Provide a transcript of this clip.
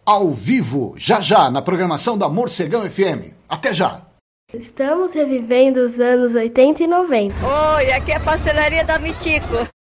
ao vivo, já já, na programação da Morcegão FM. Até já! Estamos revivendo os anos 80 e 90. Oi, aqui é a pastelaria da Mitico.